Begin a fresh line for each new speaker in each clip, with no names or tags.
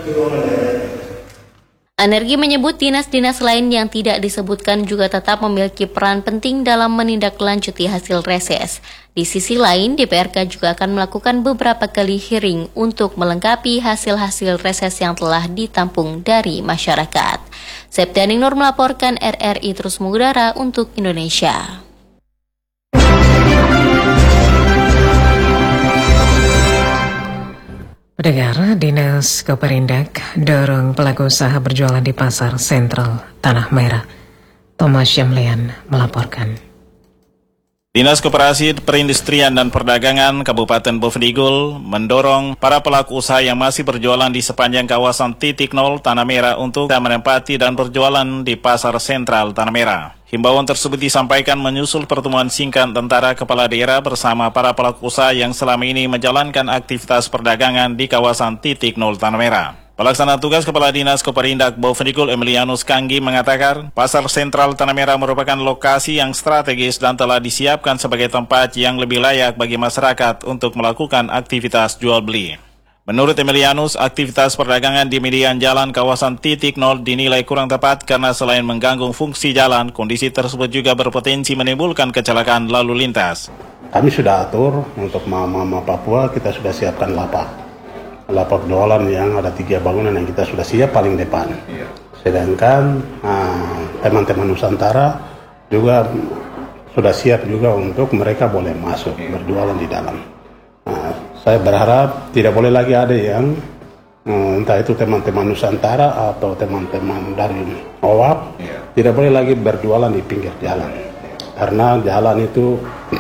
Energi menyebut dinas-dinas lain yang tidak disebutkan juga tetap memiliki peran penting dalam menindaklanjuti hasil reses. Di sisi lain, DPRK juga akan melakukan beberapa kali hearing untuk melengkapi hasil-hasil reses yang telah ditampung dari masyarakat. Septianing Nur melaporkan, RRI terus mengudara untuk Indonesia.
Pendengar, Dinas Koperindak dorong pelaku usaha berjualan di Pasar Sentral Tanah Merah. Thomas Syamlian melaporkan.
Dinas Koperasi Perindustrian dan Perdagangan Kabupaten Bovendigul mendorong para pelaku usaha yang masih berjualan di sepanjang kawasan titik nol Tanah Merah untuk menempati dan berjualan di Pasar Sentral Tanah Merah. Himbauan tersebut disampaikan menyusul pertemuan singkat antara kepala daerah bersama para pelaku usaha yang selama ini menjalankan aktivitas perdagangan di kawasan titik nol Tanah Merah. Pelaksana tugas Kepala Dinas Koperindak Bovendigul Emilianus Kanggi mengatakan, Pasar Sentral Tanah Merah merupakan lokasi yang strategis dan telah disiapkan sebagai tempat yang lebih layak bagi masyarakat untuk melakukan aktivitas jual beli. Menurut Emilianus, aktivitas perdagangan di median jalan kawasan titik nol dinilai kurang tepat karena selain mengganggu fungsi jalan, kondisi tersebut juga berpotensi menimbulkan kecelakaan lalu lintas.
Kami sudah atur untuk Mama Papua, kita sudah siapkan lapak jualan yang ada 3 bangunan yang kita sudah siap paling depan. Sedangkan teman-teman Nusantara juga sudah siap juga untuk mereka boleh masuk berjualan di dalam. Saya berharap tidak boleh lagi ada yang entah itu teman-teman Nusantara atau teman-teman dari OWAP tidak boleh lagi berjualan di pinggir jalan karena jalan itu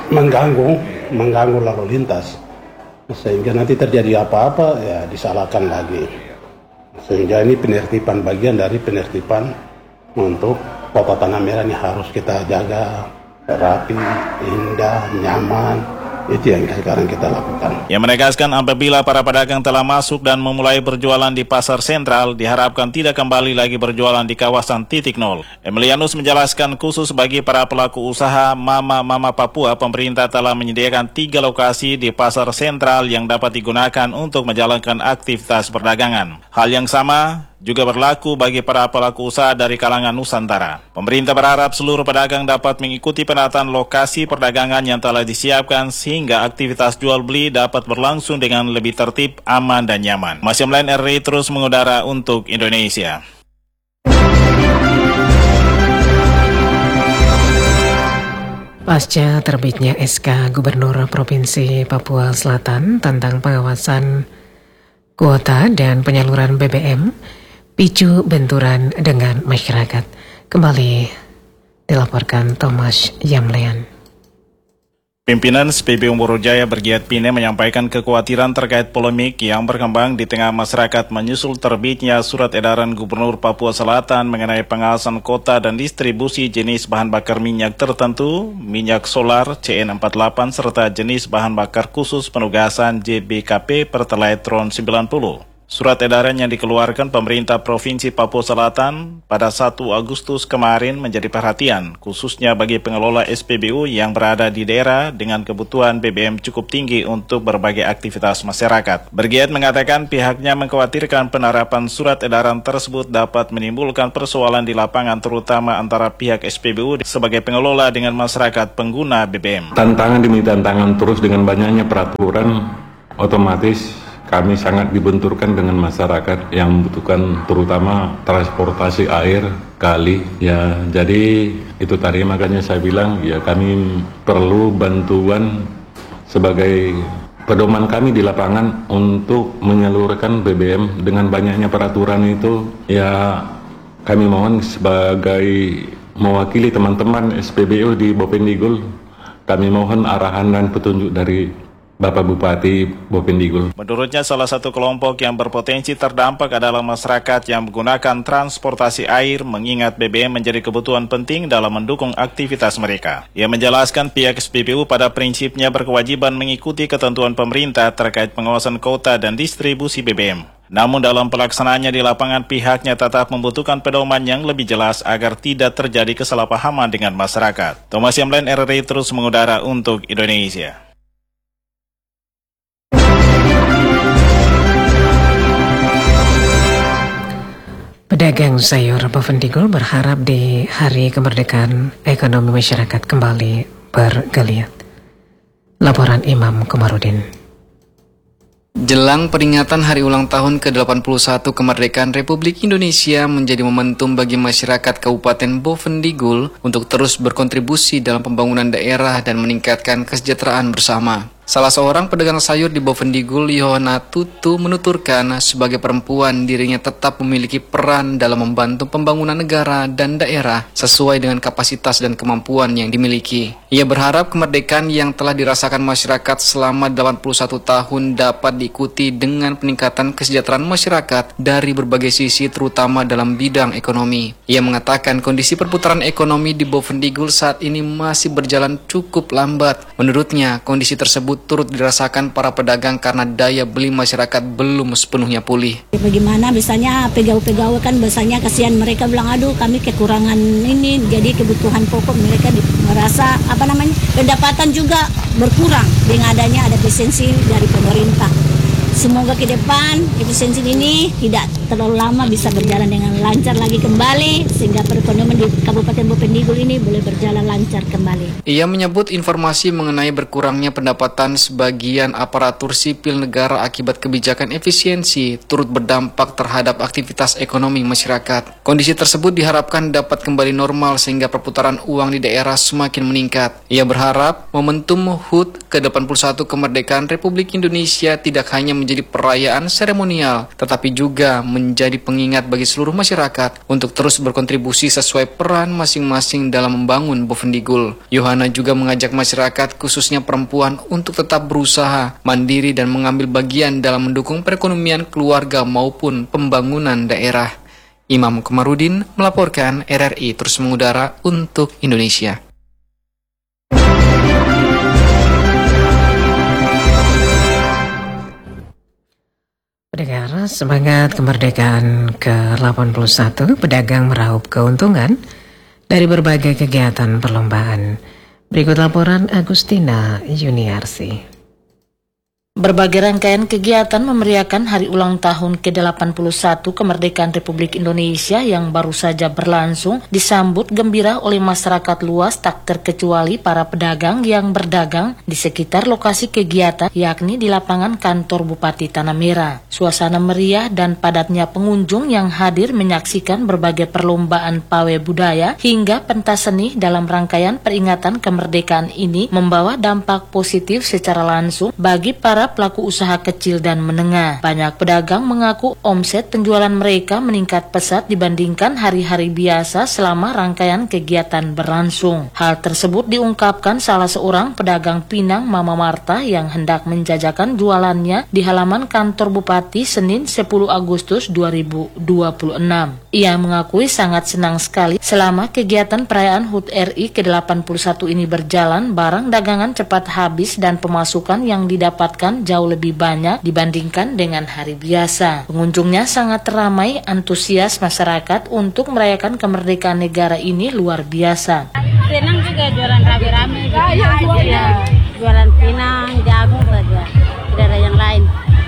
mengganggu lalu lintas sehingga nanti terjadi apa-apa ya disalahkan lagi. Sehingga ini penertiban, bagian dari penertiban untuk Kota Tanah Merah ini harus kita jaga rapi, indah, nyaman. Itu yang sekarang kita lakukan.
Yang menegaskan apabila para pedagang telah masuk dan memulai berjualan di Pasar Sentral, diharapkan tidak kembali lagi berjualan di kawasan titik nol. Emilianus menjelaskan khusus bagi para pelaku usaha Mama Papua, pemerintah telah menyediakan 3 lokasi di Pasar Sentral yang dapat digunakan untuk menjalankan aktivitas perdagangan. Hal yang sama juga berlaku bagi para pelaku usaha dari kalangan Nusantara. Pemerintah berharap seluruh pedagang dapat mengikuti penataan lokasi perdagangan yang telah disiapkan sehingga aktivitas jual beli dapat berlangsung dengan lebih tertib, aman, dan nyaman. Masih lain RRI terus mengudara untuk Indonesia.
Pasca terbitnya SK Gubernur Provinsi Papua Selatan tentang pengawasan kuota dan penyaluran BBM, picu benturan dengan masyarakat. Kembali dilaporkan Thomas Yamlean.
Pimpinan SPBU Borojaya Bergiat Pine menyampaikan kekhawatiran terkait polemik yang berkembang di tengah masyarakat menyusul terbitnya surat edaran Gubernur Papua Selatan mengenai pengawasan kota dan distribusi jenis bahan bakar minyak tertentu, minyak solar CN48 serta jenis bahan bakar khusus penugasan JBKP Pertalite RON 90. Surat edaran yang dikeluarkan pemerintah Provinsi Papua Selatan pada 1 Agustus kemarin menjadi perhatian, khususnya bagi pengelola SPBU yang berada di daerah dengan kebutuhan BBM cukup tinggi untuk berbagai aktivitas masyarakat. Bergiat mengatakan pihaknya mengkhawatirkan penerapan surat edaran tersebut dapat menimbulkan persoalan di lapangan terutama antara pihak SPBU sebagai pengelola dengan masyarakat pengguna BBM.
Tantangan demi tantangan terus dengan banyaknya peraturan, otomatis kami sangat dibenturkan dengan masyarakat yang membutuhkan terutama transportasi air, kali. Ya, jadi itu tadi makanya saya bilang ya kami perlu bantuan sebagai pedoman kami di lapangan untuk menyalurkan BBM dengan banyaknya peraturan itu. Ya kami mohon sebagai mewakili teman-teman SPBU di Bovendigul, kami mohon arahan dan petunjuk dari Bapak Bupati Bovendigul.
Menurutnya salah satu kelompok yang berpotensi terdampak adalah masyarakat yang menggunakan transportasi air mengingat BBM menjadi kebutuhan penting dalam mendukung aktivitas mereka. Ia menjelaskan pihak SPBU pada prinsipnya berkewajiban mengikuti ketentuan pemerintah terkait pengawasan kota dan distribusi BBM. Namun dalam pelaksanaannya di lapangan pihaknya tetap membutuhkan pedoman yang lebih jelas agar tidak terjadi kesalahpahaman dengan masyarakat. Thomas Yamlen, RRI terus mengudara untuk Indonesia.
Pedagang sayur Bovendigul berharap di Hari Kemerdekaan ekonomi masyarakat kembali bergeliat. Laporan Imam Komarudin.
Jelang peringatan hari ulang tahun ke-81 kemerdekaan Republik Indonesia menjadi momentum bagi masyarakat Kabupaten Bovendigul untuk terus berkontribusi dalam pembangunan daerah dan meningkatkan kesejahteraan bersama. Salah seorang pedagang sayur di Bovendigul, Yohana Tutu, menuturkan sebagai perempuan dirinya tetap memiliki peran dalam membantu pembangunan negara dan daerah sesuai dengan kapasitas dan kemampuan yang dimiliki. Ia berharap kemerdekaan yang telah dirasakan masyarakat selama 81 tahun dapat diikuti dengan peningkatan kesejahteraan masyarakat dari berbagai sisi, terutama dalam bidang ekonomi. Ia mengatakan kondisi perputaran ekonomi di Bovendigul saat ini masih berjalan cukup lambat. Menurutnya, kondisi tersebut turut dirasakan para pedagang karena daya beli masyarakat belum sepenuhnya pulih.
Bagaimana biasanya pegawai-pegawai kan biasanya kasihan mereka bilang aduh kami kekurangan ini, jadi kebutuhan pokok mereka merasa pendapatan juga berkurang dengan adanya ada efisiensi dari pemerintah. Semoga ke depan efisiensi ini tidak terlalu lama bisa berjalan dengan lancar lagi kembali sehingga perekonomian di Kabupaten Bovendigul ini boleh berjalan lancar kembali.
Ia menyebut informasi mengenai berkurangnya pendapatan sebagian aparatur sipil negara akibat kebijakan efisiensi turut berdampak terhadap aktivitas ekonomi masyarakat. Kondisi tersebut diharapkan dapat kembali normal sehingga perputaran uang di daerah semakin meningkat. Ia berharap momentum HUT ke-81 kemerdekaan Republik Indonesia tidak hanya menjadi perayaan seremonial, tetapi juga menjadi pengingat bagi seluruh masyarakat untuk terus berkontribusi sesuai peran masing-masing dalam membangun Bovendigul. Yohana juga mengajak masyarakat, khususnya perempuan, untuk tetap berusaha, mandiri dan mengambil bagian dalam mendukung perekonomian keluarga maupun pembangunan daerah. Imam Komarudin melaporkan, RRI terus mengudara untuk Indonesia.
Pendengar, semangat kemerdekaan ke-81, pedagang meraup keuntungan dari berbagai kegiatan perlombaan. Berikut laporan Agustina Yuniarsi.
Berbagai rangkaian kegiatan memeriahkan hari ulang tahun ke-81 kemerdekaan Republik Indonesia yang baru saja berlangsung disambut gembira oleh masyarakat luas, tak terkecuali para pedagang yang berdagang di sekitar lokasi kegiatan, yakni di lapangan kantor Bupati Tanah Merah. Suasana meriah dan padatnya pengunjung yang hadir menyaksikan berbagai perlombaan pawai budaya hingga pentas seni dalam rangkaian peringatan kemerdekaan ini membawa dampak positif secara langsung bagi para pelaku usaha kecil dan menengah. Banyak pedagang mengaku omset penjualan mereka meningkat pesat dibandingkan hari-hari biasa selama rangkaian kegiatan berlangsung. Hal tersebut diungkapkan salah seorang pedagang pinang, Mama Marta, yang hendak menjajakan jualannya di halaman kantor Bupati Senin 10 Agustus 2026. Ia mengakui sangat senang sekali selama kegiatan perayaan HUT RI ke-81 ini berjalan, barang dagangan cepat habis dan pemasukan yang didapatkan jauh lebih banyak dibandingkan dengan hari biasa. Pengunjungnya sangat ramai, antusias masyarakat untuk merayakan kemerdekaan negara ini luar biasa.
Senang juga jualan rame-rame, jualan pinang, jagung saja, tidak ada yang lain.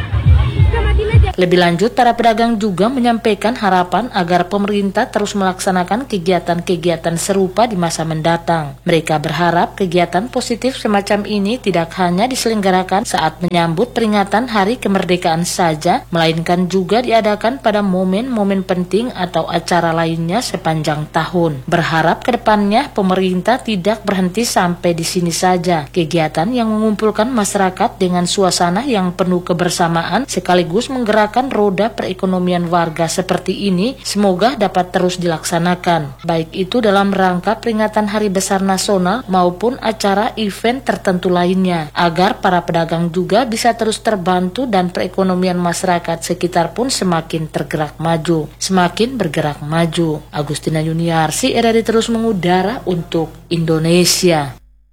Lebih lanjut, para pedagang juga menyampaikan harapan agar pemerintah terus melaksanakan kegiatan-kegiatan serupa di masa mendatang. Mereka berharap kegiatan positif semacam ini tidak hanya diselenggarakan saat menyambut peringatan Hari Kemerdekaan saja, melainkan juga diadakan pada momen-momen penting atau acara lainnya sepanjang tahun. Berharap ke depannya pemerintah tidak berhenti sampai di sini saja. Kegiatan yang mengumpulkan masyarakat dengan suasana yang penuh kebersamaan sekaligus menggerakkan roda perekonomian warga seperti ini semoga dapat terus dilaksanakan, baik itu dalam rangka peringatan Hari Besar Nasional maupun acara event tertentu lainnya, agar para pedagang juga bisa terus terbantu dan perekonomian masyarakat sekitar pun semakin tergerak maju, semakin bergerak maju. Agustina Yuniarsi, RRI terus mengudara untuk Indonesia.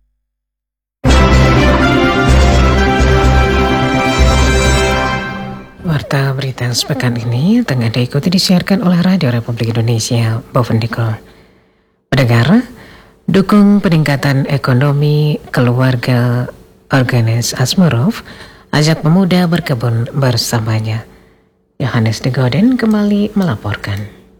Warta berita sepekan ini tengah diikuti disiarkan oleh Radio Republik Indonesia Bovendigul. Pendengar, dukung peningkatan ekonomi keluarga Organis Asmurov, ajak pemuda berkebun bersamanya. Yohanes de Goden kembali melaporkan.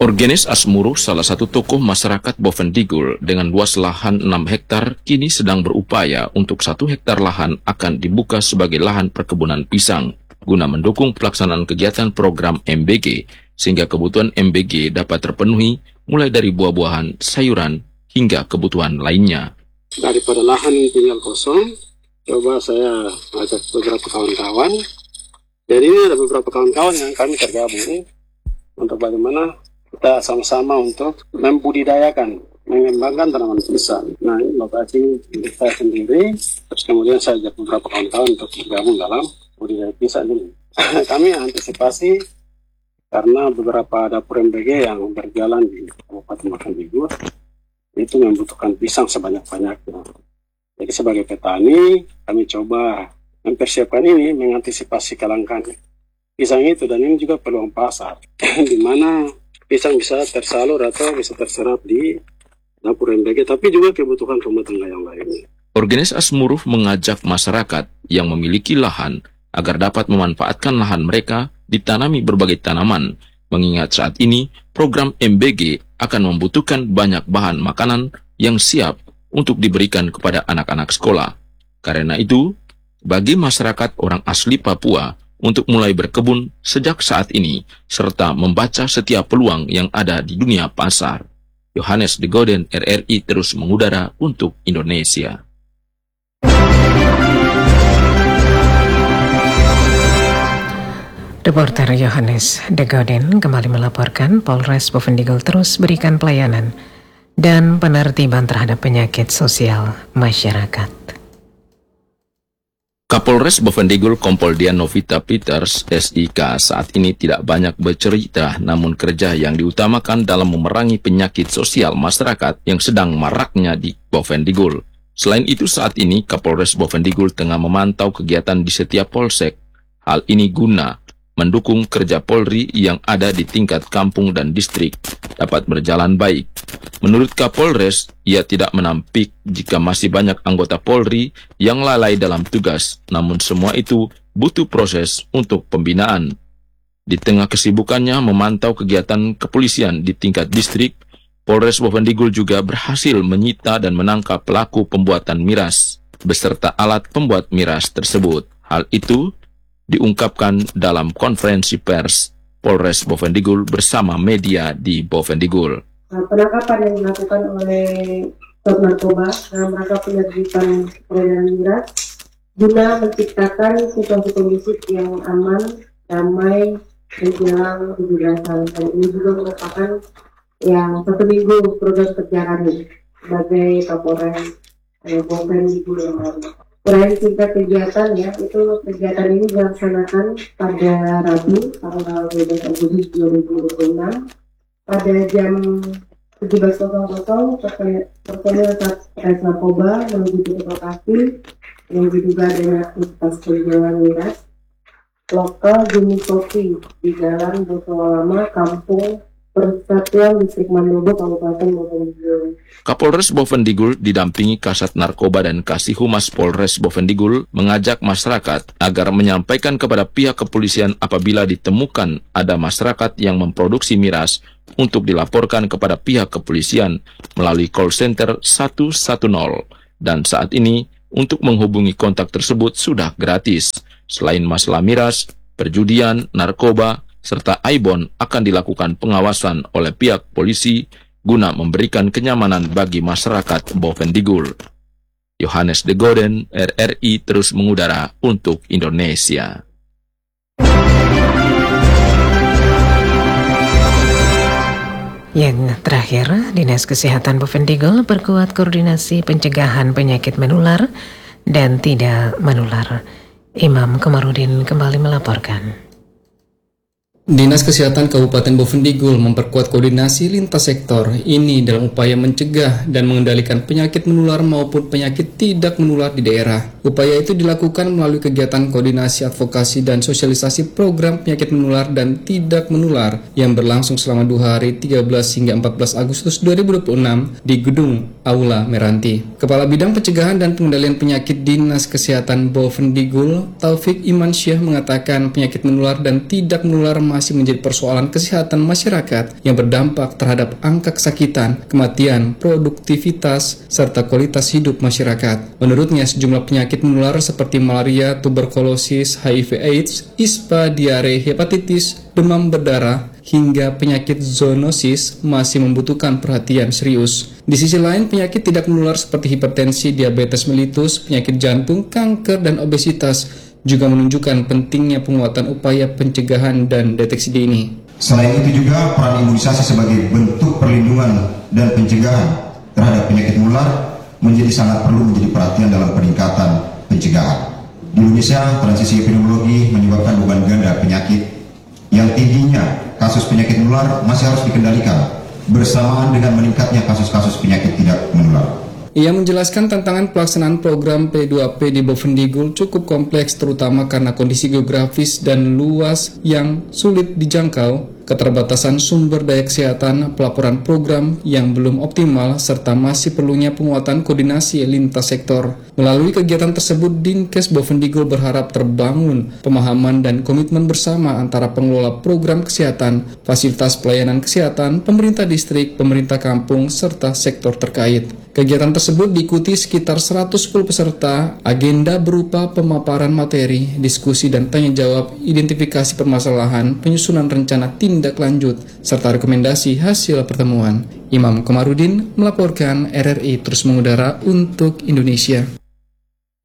Orgenes Asmuruh, salah satu tokoh masyarakat Bovendigul dengan luas lahan 6 hektar, kini sedang berupaya untuk 1 hektar lahan akan dibuka sebagai lahan perkebunan pisang, guna mendukung pelaksanaan kegiatan program MBG, sehingga kebutuhan MBG dapat terpenuhi mulai dari buah-buahan, sayuran, hingga kebutuhan lainnya.
Daripada lahan tinggal kosong, coba saya ajak beberapa kawan-kawan. Jadi ini ada beberapa kawan-kawan yang kami tergabung untuk bagaimana kita sama-sama untuk membudidayakan, mengembangkan tanaman pisang. Nah, ini lokasi kita sendiri, terus kemudian saya ajak beberapa kawan-kawan untuk bergabung dalam budidaya pisang ini. Kami antisipasi karena beberapa dapur MBG yang berjalan di Kabupaten Bovendigul itu membutuhkan pisang sebanyak-banyaknya. Jadi sebagai petani, kami coba mempersiapkan ini, mengantisipasi kelangkaan pisang itu, dan ini juga peluang pasar, di mana pisang bisa tersalur atau bisa terserap di dapur MBG, tapi juga kebutuhan rumah tangga yang lainnya.
Orgenes Asmuruh mengajak masyarakat yang memiliki lahan agar dapat memanfaatkan lahan mereka ditanami berbagai tanaman, mengingat saat ini program MBG akan membutuhkan banyak bahan makanan yang siap untuk diberikan kepada anak-anak sekolah. Karena itu, bagi masyarakat orang asli Papua untuk mulai berkebun sejak saat ini, serta membaca setiap peluang yang ada di dunia pasar. Yohanes de Goden, RRI terus mengudara untuk Indonesia.
Reporter Yohanes de Goden kembali melaporkan Polres Bovendigul terus berikan pelayanan dan penertiban terhadap penyakit sosial masyarakat.
Kapolres Bovendigul Kompol Dian Novita Peters, SIK, saat ini tidak banyak bercerita, namun kerja yang diutamakan dalam memerangi penyakit sosial masyarakat yang sedang maraknya di Bovendigul. Selain itu, saat ini Kapolres Bovendigul tengah memantau kegiatan di setiap polsek. Hal ini guna mendukung kerja Polri yang ada di tingkat kampung dan distrik dapat berjalan baik. Menurut Kapolres, ia tidak menampik jika masih banyak anggota Polri yang lalai dalam tugas, namun semua itu butuh proses untuk pembinaan. Di tengah kesibukannya memantau kegiatan kepolisian di tingkat distrik, Polres Bovendigul juga berhasil menyita dan menangkap pelaku pembuatan miras beserta alat pembuat miras tersebut. Hal itu diungkapkan dalam konferensi pers Polres Bovendigul bersama media di Bovendigul.
Penangkapan yang dilakukan oleh Top Narkoba dalam rangka penerbitan peredaran miras guna menciptakan situasi kondusif yang aman, damai, menjelang 17-an. Dan ini juga merupakan yang 1 minggu program kerja kami sebagai Kapolres Bovendigul yang baru. Selain singkat kegiatan ya, itu kegiatan ini dilaksanakan pada Rabu tanggal 12 Agustus 2026 pada jam 17.00 personil Satres Narkoba menuju ke lokasi yang diduga adanya aktivitas penjualan miras lokal jenis kopi di Jalan Bosowa Lama, Kampung Persatuan Distrik Mandobo, Kabupaten Bovendigul.
Kapolres Bovendigul didampingi Kasat Narkoba dan Kasih Humas Polres Bovendigul mengajak masyarakat agar menyampaikan kepada pihak kepolisian apabila ditemukan ada masyarakat yang memproduksi miras untuk dilaporkan kepada pihak kepolisian melalui call center 110. Dan saat ini untuk menghubungi kontak tersebut sudah gratis. Selain masalah miras, perjudian, narkoba, serta Aibon akan dilakukan pengawasan oleh pihak polisi guna memberikan kenyamanan bagi masyarakat Bovendigul. Yohanes de Goden, RRI terus mengudara untuk Indonesia.
Yang terakhir, Dinas Kesehatan Bovendigul berkuat koordinasi pencegahan penyakit menular dan tidak menular. Imam Komarudin kembali melaporkan.
Dinas Kesehatan Kabupaten Bovendigul memperkuat koordinasi lintas sektor ini dalam upaya mencegah dan mengendalikan penyakit menular maupun penyakit tidak menular di daerah. Upaya itu dilakukan melalui kegiatan koordinasi advokasi dan sosialisasi program penyakit menular dan tidak menular yang berlangsung selama 2 hari 13 hingga 14 Agustus 2026 di Gedung Aula Meranti. Kepala Bidang Pencegahan dan Pengendalian Penyakit Dinas Kesehatan Bovendigul, Taufik Imansyah, mengatakan penyakit menular dan tidak menular masih masih menjadi persoalan kesehatan masyarakat yang berdampak terhadap angka kesakitan, kematian, produktivitas, serta kualitas hidup masyarakat. Menurutnya, sejumlah penyakit menular seperti malaria, tuberkulosis, HIV/AIDS, ISPA, diare, hepatitis, demam berdarah, hingga penyakit zoonosis masih membutuhkan perhatian serius. Di sisi lain, penyakit tidak menular seperti hipertensi, diabetes mellitus, penyakit jantung, kanker, dan obesitas juga menunjukkan pentingnya penguatan upaya pencegahan dan deteksi dini.
Selain itu juga peran imunisasi sebagai bentuk perlindungan dan pencegahan terhadap penyakit menular menjadi sangat perlu menjadi perhatian dalam peningkatan pencegahan. Di Indonesia, transisi epidemiologi menyebabkan beban ganda penyakit yang tingginya kasus penyakit menular masih harus dikendalikan bersamaan dengan meningkatnya kasus-kasus penyakit tidak menular.
Ia menjelaskan tantangan pelaksanaan program P2P di Bovendigul cukup kompleks terutama karena kondisi geografis dan luas yang sulit dijangkau, keterbatasan sumber daya kesehatan, pelaporan program yang belum optimal, serta masih perlunya penguatan koordinasi lintas sektor. Melalui kegiatan tersebut, Dinkes Bovendigul berharap terbangun pemahaman dan komitmen bersama antara pengelola program kesehatan, fasilitas pelayanan kesehatan, pemerintah distrik, pemerintah kampung, serta sektor terkait. Kegiatan tersebut diikuti sekitar 110 peserta. Agenda berupa pemaparan materi, diskusi dan tanya jawab, identifikasi permasalahan, penyusunan rencana tindak lanjut, serta rekomendasi hasil pertemuan. Imam Komarudin melaporkan RRI terus mengudara untuk Indonesia.